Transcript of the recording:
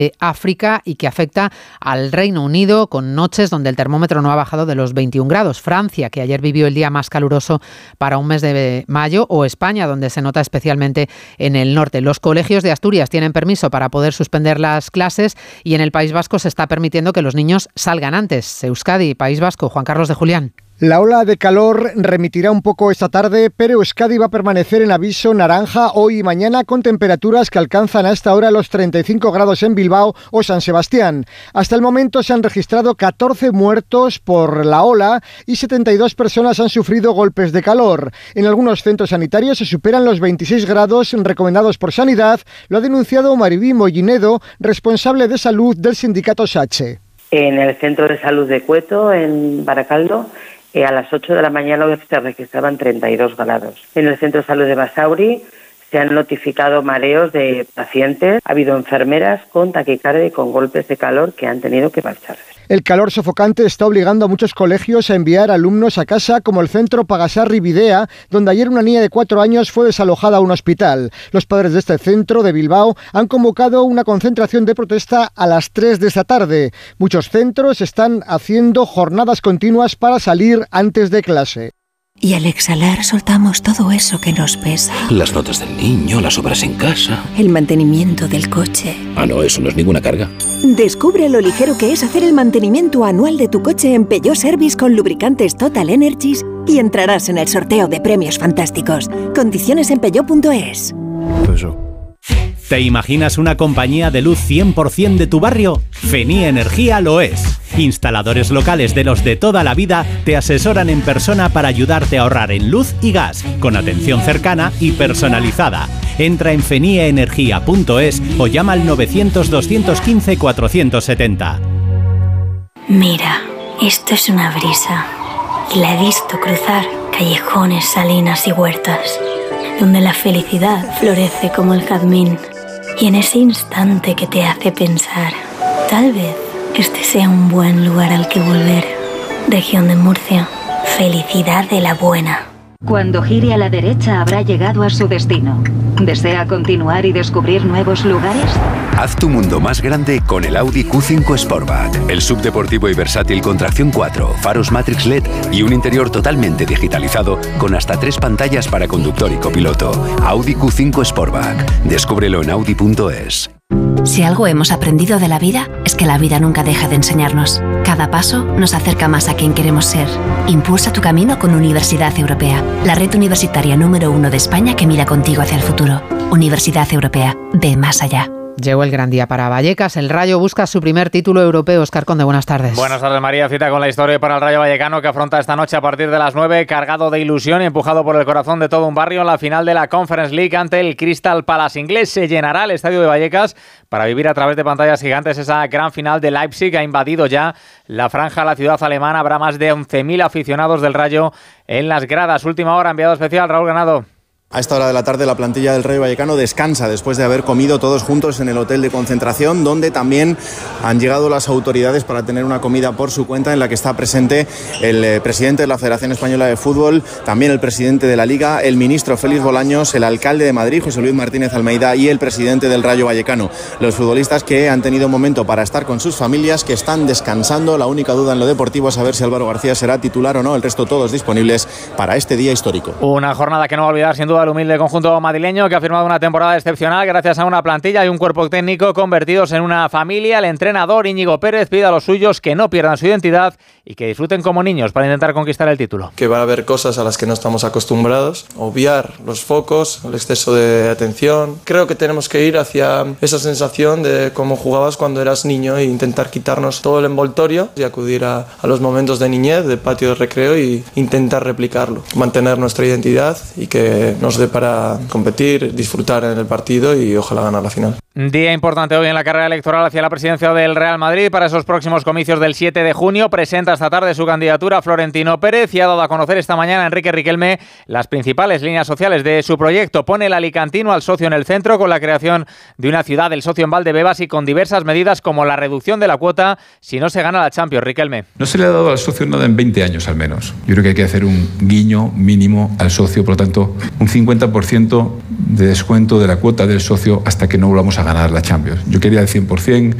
África y que afecta al Reino Unido, con noches donde el termómetro no ha bajado de los 21 grados. Francia, que ayer vivió el día más caluroso para un mes de mayo, o España, donde se nota especialmente en el norte. Los colegios de Asturias tienen permiso para poder suspender las clases y en el País Vasco se está permitiendo que los niños salgan antes. Euskadi, País Vasco, Juan Carlos de Julián. La ola de calor remitirá un poco esta tarde, pero Euskadi va a permanecer en aviso naranja hoy y mañana con temperaturas que alcanzan a esta hora los 35 grados en Bilbao o San Sebastián. Hasta el momento se han registrado 14 muertos por la ola y 72 personas han sufrido golpes de calor. En algunos centros sanitarios se superan los 26 grados recomendados por Sanidad, lo ha denunciado Maribí Mollinedo, responsable de salud del sindicato SACHE. En el centro de salud de Cueto, en Baracaldo, a las 8 de la mañana se registraban 32 grados. En el centro de salud de Basauri se han notificado mareos de pacientes. Ha habido enfermeras con taquicardia y con golpes de calor que han tenido que marcharse. El calor sofocante está obligando a muchos colegios a enviar alumnos a casa, como el centro Pagasarri Bidea, donde ayer una niña de 4 años fue desalojada a un hospital. Los padres de este centro de Bilbao han convocado una concentración de protesta a las 3 de esta tarde. Muchos centros están haciendo jornadas continuas para salir antes de clase. Y al exhalar soltamos todo eso que nos pesa. Las notas del niño, las obras en casa. El mantenimiento del coche. Ah, no, eso no es ninguna carga. Descubre lo ligero que es hacer el mantenimiento anual de tu coche en Peugeot Service con lubricantes Total Energies y entrarás en el sorteo de premios fantásticos. Condiciones en peugeot.es. ¿Te imaginas una compañía de luz 100% de tu barrio? Fenie Energía lo es. Instaladores locales de los de toda la vida te asesoran en persona para ayudarte a ahorrar en luz y gas, con atención cercana y personalizada. Entra en fenieenergia.es o llama al 900-215-470. Mira, esto es una brisa. Y la he visto cruzar callejones, salinas y huertas, donde la felicidad florece como el jazmín. Y en ese instante que te hace pensar, tal vez este sea un buen lugar al que volver. Región de Murcia, felicidad de la buena. Cuando gire a la derecha habrá llegado a su destino. ¿Desea continuar y descubrir nuevos lugares? Haz tu mundo más grande con el Audi Q5 Sportback. El subdeportivo y versátil con tracción 4, faros Matrix LED y un interior totalmente digitalizado con hasta 3 pantallas para conductor y copiloto. Audi Q5 Sportback. Descúbrelo en audi.es. Si algo hemos aprendido de la vida, es que la vida nunca deja de enseñarnos. Cada paso nos acerca más a quien queremos ser. Impulsa tu camino con Universidad Europea, la red universitaria número 1 de España que mira contigo hacia el futuro. Universidad Europea, ve más allá. Llegó el gran día para Vallecas. El Rayo busca su primer título europeo. Óscar Conde, buenas tardes. Buenas tardes, María. Cita con la historia para el Rayo Vallecano, que afronta esta noche a partir de las 9, cargado de ilusión y empujado por el corazón de todo un barrio, en la final de la Conference League ante el Crystal Palace inglés. Se llenará el estadio de Vallecas para vivir a través de pantallas gigantes esa gran final de Leipzig. Ha invadido ya la franja de la ciudad alemana. Habrá más de 11.000 aficionados del Rayo en las gradas. Última hora, enviado especial, Raúl Ganado. A esta hora de la tarde la plantilla del Rayo Vallecano descansa después de haber comido todos juntos en el hotel de concentración, donde también han llegado las autoridades para tener una comida por su cuenta, en la que está presente el presidente de la Federación Española de Fútbol, también el presidente de la Liga, el ministro Félix Bolaños, el alcalde de Madrid, José Luis Martínez Almeida, y el presidente del Rayo Vallecano. Los futbolistas que han tenido un momento para estar con sus familias, que están descansando. La única duda en lo deportivo es saber si Álvaro García será titular o no. El resto todos disponibles para este día histórico. Una jornada que no va a olvidar sin duda el humilde conjunto madrileño, que ha firmado una temporada excepcional gracias a una plantilla y un cuerpo técnico convertidos en una familia. El entrenador Íñigo Pérez pide a los suyos que no pierdan su identidad y que disfruten como niños para intentar conquistar el título. Que va a haber cosas a las que no estamos acostumbrados, obviar los focos, el exceso de atención. Creo que tenemos que ir hacia esa sensación de cómo jugabas cuando eras niño e intentar quitarnos todo el envoltorio y acudir a los momentos de niñez, de patio de recreo, y intentar replicarlo, mantener nuestra identidad y que nos dé para competir, disfrutar en el partido y ojalá ganar la final. Día importante hoy en la carrera electoral hacia la presidencia del Real Madrid. Para esos próximos comicios del 7 de junio presenta esta tarde su candidatura Florentino Pérez y ha dado a conocer esta mañana Enrique Riquelme las principales líneas sociales de su proyecto. Pone el alicantino al socio en el centro, con la creación de una ciudad del socio en Valdebebas y con diversas medidas como la reducción de la cuota si no se gana la Champions. Riquelme. No se le ha dado al socio nada en 20 años al menos. Yo creo que hay que hacer un guiño mínimo al socio, por lo tanto un 50% de descuento de la cuota del socio hasta que no volvamos a a ganar la Champions. Yo quería el 100%,